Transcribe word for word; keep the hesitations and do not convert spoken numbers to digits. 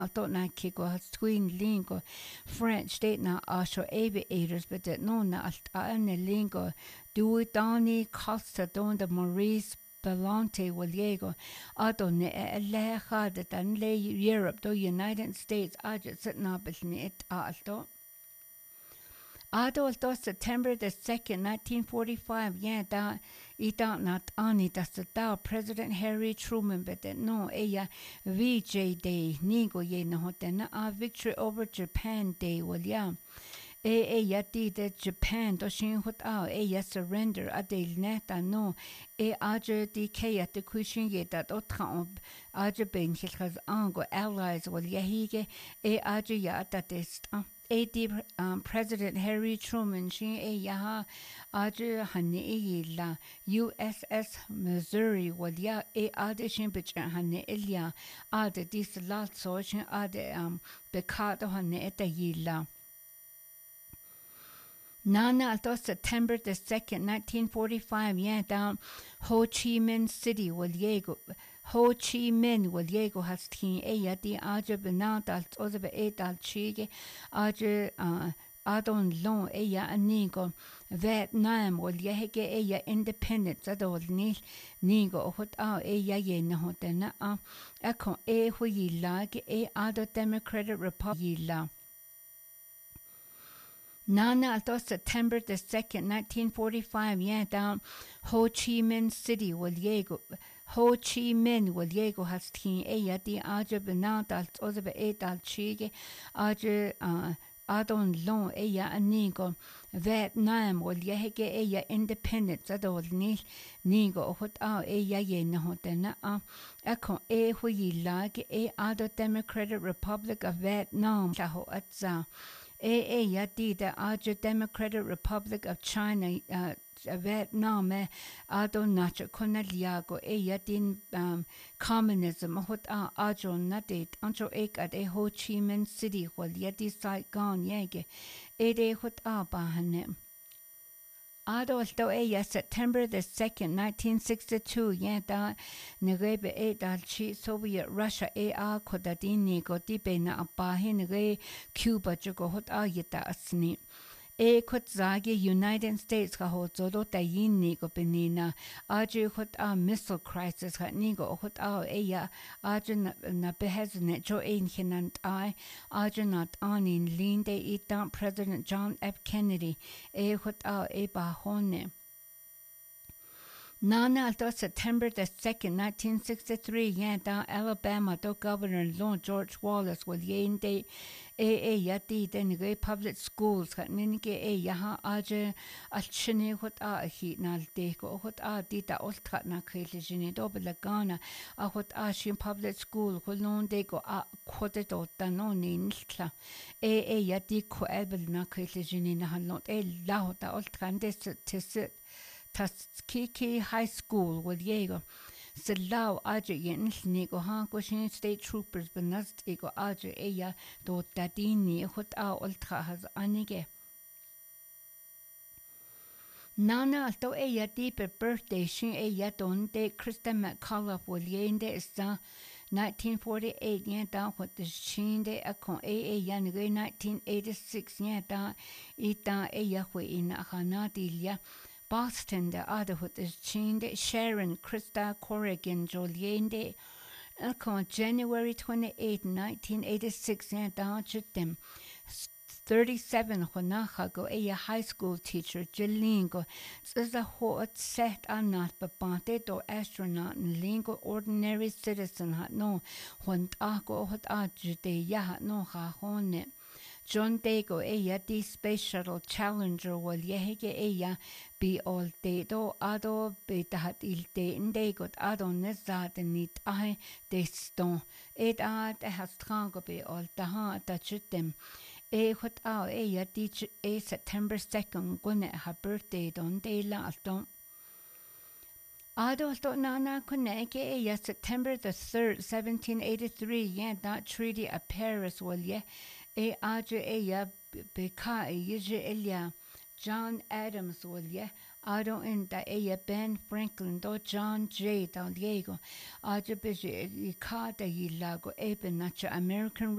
thought na kigo has twin lingo French date na asho aviators but that no na ane lingo dui dani costa don de Maurice Belante Waliego Ado ne lecha de dan le Europe do United States aja sit na bisni it alto Ado alto September the second, nineteen forty-five, yeah, da ita not ani das da President Harry Truman, but no, eya V J Day, nigo ye no hotena a victory over Japan Day, well, yeah. E e yati de Japan do shin hot ao e ya surrender a de neta no e aje di ke at the kushin ye dat o tra aje ben khaz ango allies well yahige e aje ya dat ist A D um, President Harry Truman shin e yaha aje hanne e la U S S Missouri well ya e ade shin bich hanne elia ade dis lat so shin ade um bekado hanne eta yila Nana alto September the second, nineteen forty-five, yeah, down Ho Chi Minh City, Waliego. Ho Chi Minh, Waliego has teen a yadi aja benant al ozabe e dal chige aja uh adon long e ya anigo Vietnam wal yehege e ya independence adol ni nigo hot a e ya ye na hotena a akon e hui lag e ado Democratic Republic Nana alto September the second, nineteen forty-five, yeah, down Ho Chi Minh City, Waliego. Ho Chi Minh, Waliego has teen a yadi aja benant al ozabe e dal chige aja uh adon long e ya anigo Vietnam wal yehege e ya independence adol ni nigo hot a e ya ye na hotena a akon e hui lag e ado Democratic Republic of Vietnam chaho atza e e yati the aja Democratic Republic of China uh, Vietnam e ado nacho konaliago e yatin um, communism hot a ajo natit ancho ek at e Ho Chi Minh City wal yati Saigon yege e de hot a bahane Ado alto e ya September the second, nineteen sixty-two, yeah, da negebe e dal chi Soviet Russia e a kodadini go dibe na abahe nege Cuba jugo hot a yita asni. E kot zage United States ka hot zodo da yini go benina aje hot a missile crisis ha nigo hot a e ya aje na behezne jo ein hinant I aje not anin linde ita President John F. Kennedy e hot a e ba hone Nana alto September the second, nineteen sixty-three, yeah, down Alabama, do Governor Lord George Wallace will yen de e e yati den gay public schools kat ninke e yaha aje al chine hot a hi nal de ko hot a di da ultra na khele jine do belagana a hot a shin public school ko non de ko a khote do ta no nin tla e e yati ko ebel na khele jine na halot e la hot a ultra de tis Tuskegee High School with Diego. Silau aja yen nigo ha ko shin state troopers benast ego aja eya do dadini hot a ultra has anige. Nana alto eya deep birthday shin eya don de Krista McCullough will yende is nineteen forty-eight yen da what the shin de akon e e yan nineteen eighty-six yen da ita eya hu in hanadilia Boston, the other with the Chinde, Sharon, Krista, Corrigan, Joliende, Elcon, January twenty-eighth, nineteen eighty-six, and down them. thirty-seven, Honaha, go a high school teacher, Jelingo, is a hot set on not, but Bante or astronaut, and lingo ordinary citizen had no, when Taco hot ajute, yahat no ha hone. John Dago eya di Space Shuttle Challenger wal yehege eya bi all dedo ado be tahat il de indegot ado nezad nit ahe deston ed ad has trango be all taha tachutem e hot ao eya di e September second gune ha birthday don de la alton Ado alto nana kuneke eya September the third, seventeen eighty-three, yeah, that Treaty of Paris wal ye e aja eya beka e yije elia John Adams wal ye Ado in da ea Ben Franklin do John Jay da Diego. Aja beje i ka da i lago eben nacha American